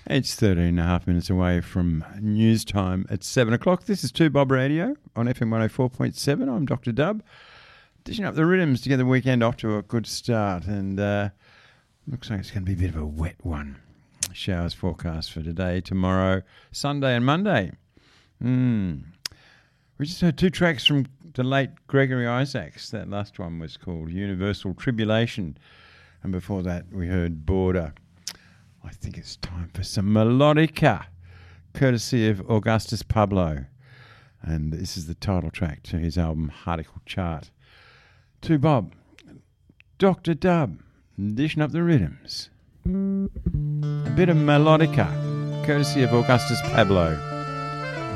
It's 13 and a half minutes away from news time at 7 o'clock. This is 2 Bob Radio on FM 104.7. I'm Dr. Dub, dishing up the rhythms to get the weekend off to a good start. And looks like it's going to be a bit of a wet one. Showers forecast for today, tomorrow, Sunday and Monday. We just heard two tracks from the late Gregory Isaacs. That last one was called Universal Tribulation. And before that, we heard Border. I think it's time for some melodica, courtesy of Augustus Pablo. And this is the title track to his album Harticle Chart. To Bob, Dr. Dub, dishing up the rhythms. A bit of melodica, courtesy of Augustus Pablo.